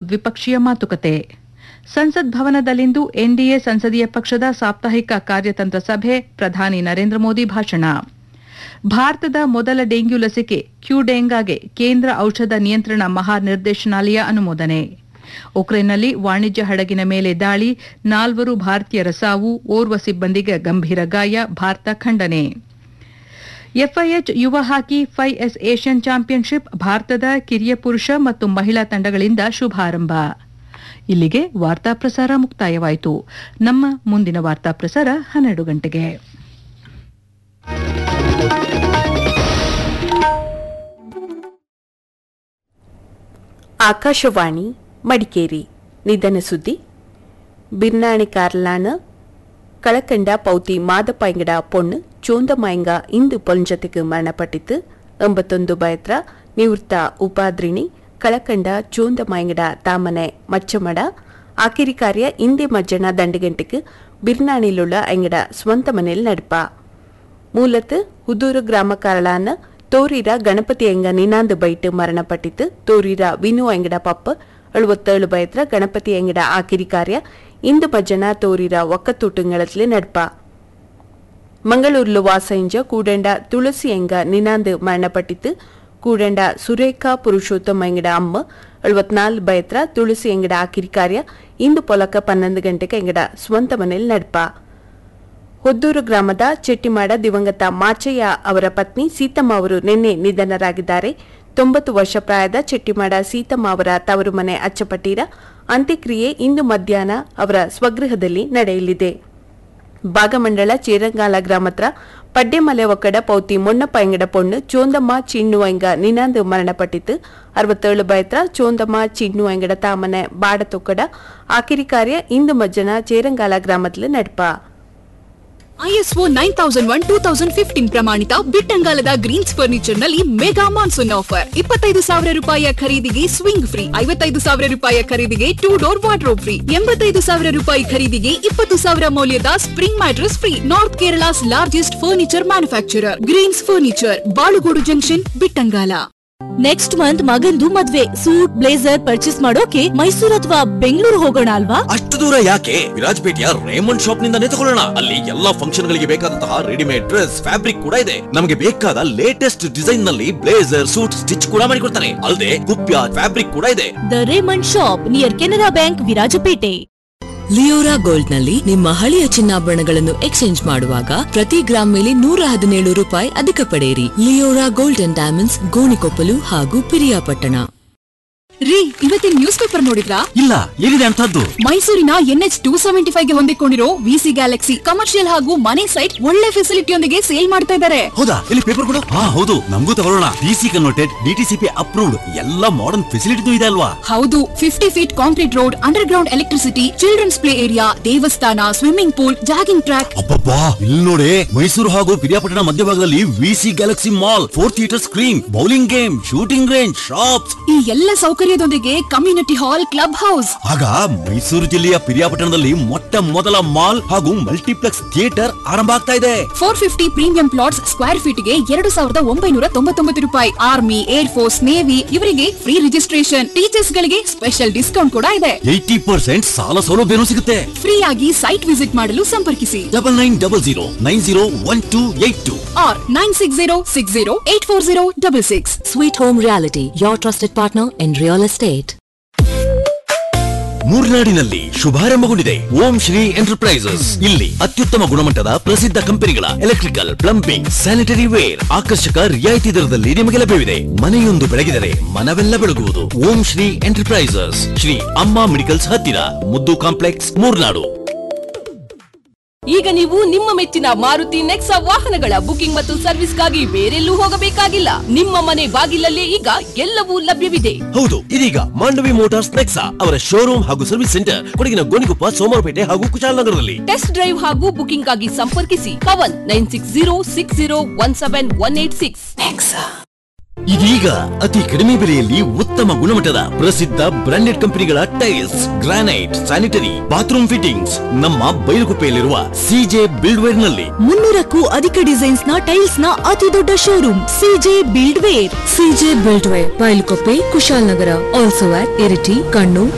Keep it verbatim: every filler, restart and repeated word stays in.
ದ್ವಿಪಕ್ಷೀಯ ಮಾತುಕತೆ. ಸಂಸತ್ ಭವನದಲ್ಲಿಂದು ಎನ್ಡಿಎ ಸಂಸದೀಯ ಪಕ್ಷದ ಸಾಪ್ತಾಹಿಕ ಕಾರ್ಯತಂತ್ರ ಸಭೆ, ಪ್ರಧಾನಿ ನರೇಂದ್ರ ಮೋದಿ ಭಾಷಣ. ಭಾರತದ ಮೊದಲ ಡೆಂಗ್ಯೂ ಲಸಿಕೆ ಕ್ಯೂಡೆಂಗಾಗೆ ಕೇಂದ್ರ ಔಷಧ ನಿಯಂತ್ರಣ ಮಹಾನಿರ್ದೇಶನಾಲಯ ಅನುಮೋದನೆ. ಉಕ್ರೇನ್ನಲ್ಲಿ ವಾಣಿಜ್ಯ ಹಡಗಿನ ಮೇಲೆ ದಾಳಿ, ನಾಲ್ವರು ಭಾರತೀಯರ ಸಾವು, ಓರ್ವ ಸಿಬ್ಬಂದಿಗೆ ಗಂಭೀರ ಗಾಯ, ಭಾರತ ಖಂಡನೆ. ಎಫ್ಐಎಚ್ ಯುವ ಹಾಕಿ ಫೈವ್ ಎಸ್ ಏಷ್ಯನ್ ಚಾಂಪಿಯನ್ಶಿಪ್, ಭಾರತದ ಕಿರಿಯ ಪುರುಷ ಮತ್ತು ಮಹಿಳಾ ತಂಡಗಳಿಂದ ಶುಭಾರಂಭ. ಇಲ್ಲಿಗೆ ವಾರ್ತಾ ಪ್ರಸಾರ ಮುಕ್ತಾಯವಾಯಿತು. ನಮ್ಮ ಮುಂದಿನ ವಾರ್ತಾ ಪ್ರಸಾರ ಹನ್ನೆರಡು ಗಂಟೆಗೆ. ಆಕಾಶವಾಣಿ ಮಡಿಕೇರಿ. ನಿಧನ ಸುದ್ದಿ. ಬಿರ್ನಾಣಿ ಕಾರ್ಲಾನ ಕಳಕಂಡ ಪೌತಿ ಮಾದಪಾಯಂಗಡ ಪೊಣ್ಣು ಚೋಂದಮಾಯಂಗ ಇಂದು ಪೊಂಜತೆಗೆ ಮರಣಪಟ್ಟಿತು. ಎಂಬತ್ತೊಂದು ಬಯತ್ರ ನಿವೃತ್ತ ಉಪಾದ್ರಿಣಿ ಕಳಕಂಡ ಚೋಂದಮಾಯಂಗಡ ತಾಮನೆ ಮಚ್ಚಮಡ ಆಕಿರಿ ಕಾರ್ಯ ಇಂದೇ ಮಜ್ಜನ ದಂಡಗಂಟೆಗೆ ಬಿರ್ನಾಣಿಲುಳ್ಳ ಅಂಗಡ ಸ್ವಂತ ಮನೆಯಲ್ಲಿ ನಡಪ. ಮೂಲತ್ ಹುದೂರು ಗ್ರಾಮ ಕಾರಳಾನ ತೋರೀರ ಗಣಪತಿ ಎಂಗ ನಿನಾಂದು ಬೈಟ್ ಮರಣಪಟ್ಟಿತು. ತೋರೀರ ವಿನು ಅಂಗಡ ಪಪ್ಪ ಎಳುವತ್ತೇಳು ಬಯತ್ರ ಗಣಪತಿ ಅಂಗಡ ಆಕಿರಿ ಕಾರ್ಯ ಇಂದು ಮಜ್ಜನ ತೋರೀರ ಒಕ್ಕತೂಟುಂಗಳತ್ಲೆ ನಡ್ಪ. ಮಂಗಳೂರ್ಲು ವಾಸಂಜ ಕೂಡಂಡ ತುಳಸಿ ಎಂಗ ನಿನಾಂದು ಮರಣಪಟ್ಟಿತು. ಕೂಡಂಡ ಸುರೇಖಾ ಪುರುಷೋತ್ತಮ ಎಂಗಡ ಅಮ್ಮ ಎಳುವತ್ನಾಲ್ಕು ಬಯತ್ರ ತುಳಸಿ ಎಂಗಡ ಆಕಿರಿ ಕಾರ್ಯ ಇಂದು ಪೊಲಕ ಪನ್ನೊಂದು ಗಂಟೆಗೆ ಎಂಗಡ ಸ್ವಂತ ಮನೆಯಲ್ಲಿ ನಡ್ಪ. ಹೊದ್ದೂರು ಗ್ರಾಮದ ಚೆಟ್ಟಿಮಾಡ ದಿವಂಗತ ಮಾಚಯ್ಯ ಅವರ ಪತ್ನಿ ಸೀತಮ್ಮ ಅವರು ನಿನ್ನೆ ನಿಧನರಾಗಿದ್ದಾರೆ. ತೊಂಬತ್ತು ವರ್ಷ ಪ್ರಾಯದ ಚೆಟ್ಟಿಮಾಡ ಸೀತಮ್ಮ ಅವರ ತವರು ಮನೆ ಅಚ್ಚಪಟ್ಟೀರ ಅಂತ್ಯಕ್ರಿಯೆ ಇಂದು ಮಧ್ಯಾಹ್ನ ಅವರ ಸ್ವಗೃಹದಲ್ಲಿ ನಡೆಯಲಿದೆ. ಭಾಗಮಂಡಲ ಚೇರಂಗಾಲ ಗ್ರಾಮತ್ರ ಪಡ್ಡೆಮಲೆ ಒಕ್ಕಡ ಪೌತಿ ಮೊಣ್ಣಪ್ಪ ಎಂಗಡ ಪೊಣ್ಣು ಚೋಂದಮ್ಮ ಚಿಣ್ಣು ಎಂಗ ನಿನಾಂದು ಮರಣಪಟ್ಟಿತು. ಅರವತ್ತೇಳು ಬಯತ್ರ ಚೋಂದಮ್ಮ ಚಿಣ್ಣು ಎಂಗಡ ತಾಮನೆ ಬಾಡ ತೊಕ್ಕಡ ಆಕಿರಿ ಕಾರ್ಯ ಇಂದು ಮಜ್ಜನ ಚೇರಂಗಾಲ ಗ್ರಾಮದಲ್ಲಿ ನಡ್ಪ. ISO nine thousand one two thousand fifteen ಪ್ರಮಾಣಿತ ಬಿಟ್ಟಂಗಾಲದ ಗ್ರೀನ್ಸ್ ಫರ್ನಿಚರ್ ನಲ್ಲಿ ಮೆಗಾ ಮಾನ್ಸೂನ್ ಆಫರ್. ಇಪ್ಪತ್ತೈದು ಸಾವಿರ ರೂಪಾಯಿಯ ಖರೀದಿಗೆ ಸ್ವಿಂಗ್ ಫ್ರೀ, ಐವತ್ತೈದು ಸಾವಿರ ರೂಪಾಯಿಯ ಖರೀದಿಗೆ ಟೂ ಡೋರ್ ವಾರ್ಡ್ರೋಬ್ ಫ್ರೀ, ಎಂಬತ್ತೈದು ಸಾವಿರ ರೂಪಾಯಿ ಖರೀದಿಗೆ ಇಪ್ಪತ್ತು ಸಾವಿರ ಮೌಲ್ಯದ spring mattress free. North Kerala's largest furniture manufacturer Green's furniture, Balugodu junction, Bittangala. Next month ಮಗಂದು ಮದ್ವೆ, ಸೂಟ್ ಬ್ಲೇಸರ್ ಪರ್ಚೇಸ್ ಮಾಡೋಕೆ ಮೈಸೂರು ಅಥವಾ ಬೆಂಗಳೂರು ಹೋಗೋಣ ಅಲ್ವಾ? ಅಷ್ಟು ದೂರ ಯಾಕೆ? ವಿರಾಜಪೇಟೆಯ ರೇಮಂಡ್ ಶಾಪ್ ನಿಂದಾನೇ ತಗೊಳ್ಳೋಣ. ಅಲ್ಲಿ ಎಲ್ಲಾ ಫಂಕ್ಷನ್ ಗಳಿಗೆ ಬೇಕಾದಂತಹ ರೆಡಿಮೇಡ್ ಡ್ರೆಸ್, ಫ್ಯಾಬ್ರಿಕ್ ಕೂಡ ಇದೆ. ನಮಗೆ ಬೇಕಾದ ಲೇಟೆಸ್ಟ್ ಡಿಸೈನ್ ನಲ್ಲಿ ಬ್ಲೇಸರ್, ಸೂಟ್ ಸ್ಟಿಚ್ ಕೂಡ ಮಾಡಿಕೊಡ್ತಾನೆ. ಅಲ್ಲದೆ ಕುಪ್ಯ ಫ್ಯಾಬ್ರಿಕ್ ಕೂಡ ಇದೆ. The Raymond shop near Canara bank, Virajpet. Leora gold ನಲ್ಲಿ ನಿಮ್ಮ ಹಳೆಯ ಚಿನ್ನಾಭರಣಗಳನ್ನು ಎಕ್ಸ್ಚೇಂಜ್ ಮಾಡುವಾಗ ಪ್ರತಿ ಗ್ರಾಮ್ ಮೇಲೆ ನೂರ ಹದಿನೇಳು ರೂಪಾಯಿ ಅಧಿಕ ಪಡೆಯಿರಿ. Leora gold and diamonds, Gonikoppal ಹಾಗೂ ಪಿರಿಯಾಪಟ್ಟಣ. ರೀ, ಇವತ್ತಿನ ನ್ಯೂಸ್ ಪೇಪರ್ ನೋಡಿದ್ರಾ? ಇಲ್ಲ, ಏನಿದೆ ಅಂತದ್ದು? ಮೈಸೂರಿನ ಎನ್ಎಚ್ ಟೂ ಸೆವೆಂಟಿ ಫೈವ್ ಗೆ ಹೊಂದಿಕೊಂಡಿರೋ ವಿಸಿ ಗ್ಯಾಲಕ್ಸಿ ಕಮರ್ಷಿಯಲ್ ಹಾಗೂ ಮನೆ ಸೈಟ್ ಒಳ್ಳೆ ಫೆಸಿಲಿಟಿಯೊಂದಿಗೆ ಸೇಲ್ ಮಾಡ್ತಾ ಇದ್ದಾರೆ. ಹೌದಾ? ಇಲ್ಲಿ ಪೇಪರ್ ಕೊಡು. ಹಾ ಹೌದು, ನಮಗೂ ತಗೊಳ್ಳೋಣ. ಡಿಸಿ ಕನ್ವರ್ಟೆಡ್, ಡಿಟಿಸಿಪಿ ಅಪ್ರೂವ್ಡ್, ಎಲ್ಲ ಮಾಡರ್ನ್ ಫೆಸಿಲಿಟಿ ಇದೆ ಅಲ್ವಾ? ಹೌದು, fifty feet concrete road, under ground electricity, children's play area, ದೇವಸ್ಥಾನ, ಸ್ವಿಮ್ಮಿಂಗ್ ಪೂಲ್, ಜಾಗಿಂಗ್ ಟ್ರ್ಯಾಕ್. ಅಬ್ಬಬ್ಬಾ, ಇಲ್ಲಿ ನೋಡಿ, ಮೈಸೂರು ಹಾಗೂ ಪಿರಿಯಾಪಟ್ಟಣ ಮಧ್ಯಭಾಗದಲ್ಲಿ VC Galaxy mall, four theatre screen, bowling game, shooting range, shops, ಈ ಎಲ್ಲ ಸೌಕರ್ಯದೊಂದಿಗೆ ಕಮ್ಯುನಿಟಿ ಹಾಲ್, ಕ್ಲಬ್ ಹೌಸ್. ಆಗ ಮೈಸೂರು ಜಿಲ್ಲೆಯ ಪಿರಿಯಾಪಟ್ಟಣದಲ್ಲಿ ಮೊಟ್ಟ ಮೊದಲ ಮಾಲ್ ಹಾಗೂ ಮಲ್ಟಿಪ್ಲೆಕ್ಸ್ ಥಿಯೇಟರ್ ಆರಂಭ ಆಗ್ತಾ ಇದೆ. Four fifty premium plots square feet ಗೆ ಎರಡು ಸಾವಿರದ ಒಂಬೈನೂರ ತೊಂಬತ್ತೊಂಬತ್ತು ರೂಪಾಯಿ. ಆರ್ಮಿ, ಏರ್ ಫೋರ್ಸ್, ನೇವಿ ಇವರಿಗೆ ಫ್ರೀ ರಿಜಿಸ್ಟ್ರೇಷನ್. ಟೀಚರ್ಸ್ ಗಳಿಗೆ ಸ್ಪೆಷಲ್ ಡಿಸ್ಕೌಂಟ್ ಕೂಡ ಇದೆ. ಏಯ್ಟಿ ಪರ್ಸೆಂಟ್ ಸಾಲ ಸೌಲಭ್ಯನೂ ಸಿಗುತ್ತೆ. ಫ್ರೀ ಆಗಿ ಸೈಟ್ ವಿಸಿಟ್ ಮಾಡಲು ಸಂಪರ್ಕಿಸಿ double nine double zero nine zero one two eight two R nine six zero six zero eight four zero double six. Sweet home reality, your trusted partner in real estate. ಮೂರ್ನಾಡಿನಲ್ಲಿ ಶುಭಾರಂಭಗೊಂಡಿದೆ ಓಂ Shri enterprises. ಇಲ್ಲಿ ಅತ್ಯುತ್ತಮ ಗುಣಮಟ್ಟದ ಪ್ರಸಿದ್ಧ ಕಂಪನಿಗಳ electrical, plumbing, sanitary wear ಆಕರ್ಷಕ ರಿಯಾಯಿತಿ ದರದಲ್ಲಿ ನಿಮಗೆ ಲಭ್ಯವಿದೆ. ಮನೆಯೊಂದು ಬೆಳಗಿದರೆ ಮನವೆಲ್ಲ ಬೆಳಗುವುದು. ಓಂ ಶ್ರೀ ಎಂಟರ್ಪ್ರೈಸಸ್, ಶ್ರೀ ಅಮ್ಮ ಮೆಡಿಕಲ್ಸ್ ಹತ್ತಿರ, ಮುದ್ದು ಕಾಂಪ್ಲೆಕ್ಸ್, ಮೂರ್ನಾಡು. ಈಗ ನೀವು ನಿಮ್ಮ ಮೆಚ್ಚಿನ ಮಾರುತಿ ನೆಕ್ಸಾ ವಾಹನಗಳ ಬುಕಿಂಗ್ ಮತ್ತು ಸರ್ವಿಸ್ಗಾಗಿ ಬೇರೆಲ್ಲೂ ಹೋಗಬೇಕಾಗಿಲ್ಲ. ನಿಮ್ಮ ಮನೆ ಬಾಗಿಲಲ್ಲೇ ಈಗ ಎಲ್ಲವೂ ಲಭ್ಯವಿದೆ. ಹೌದು, ಇದೀಗ ಮಾಂಡವಿ ಮೋಟಾರ್ಸ್ ನೆಕ್ಸಾ ಅವರ ಶೋರೂಮ್ ಹಾಗೂ ಸರ್ವಿಸ್ ಸೆಂಟರ್ ಕೊಡಗಿನ ಗೋಣಿಕೊಪ್ಪ, ಸೋಮವಾರಪೇಟೆ ಹಾಗೂ ಕುಶಾಲನಗರದಲ್ಲಿ. ಟೆಸ್ಟ್ ಡ್ರೈವ್ ಹಾಗೂ ಬುಕಿಂಗ್ ಆಗಿ ಸಂಪರ್ಕಿಸಿ Pavan nine six zero six zero one seven one eight six. ಇದೀಗ ಅತಿ ಕಡಿಮೆ ಬೆಲೆಯಲ್ಲಿ ಉತ್ತಮ ಗುಣಮಟ್ಟದ ಪ್ರಸಿದ್ಧ ಬ್ರಾಂಡೆಡ್ ಕಂಪನಿಗಳ tiles, granite, sanitary, bathroom fittings ನಮ್ಮ ಬೈಲುಗುಪ್ಪೆಯಲ್ಲಿರುವ ಸಿಜೆ ಬಿಲ್ಡ್ವೇರ್ ನಲ್ಲಿ. ಮುನ್ನೂರಕ್ಕೂ ಅಧಿಕ ಡಿಸೈನ್ಸ್ ನ ಟೈಲ್ಸ್ ನ ಅತಿ ದೊಡ್ಡ showroom CJ ಬಿಲ್ಡ್ವೇರ್. CJ ಬಿಲ್ಡ್ವೇರ್, ಬೈಲುಗುಪ್ಪೆ, Kushalnagar. Also ಆಟ್ ಇರಿಟಿ, ಕಣ್ಣೂರ್,